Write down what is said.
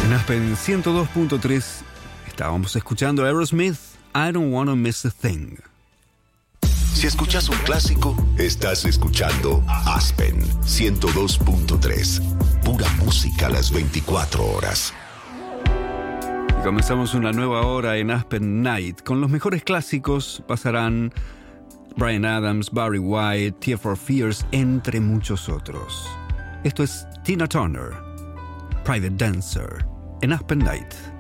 En Aspen 102.3 estábamos escuchando a Aerosmith, I Don't Wanna Miss a Thing. Si escuchas un clásico, estás escuchando Aspen 102.3. Pura música a las 24 horas. Y comenzamos una nueva hora en Aspen Night. Con los mejores clásicos pasarán Bryan Adams, Barry White, Tears for Fears, entre muchos otros. Esto es Tina Turner, Private Dancer, en Aspen Night.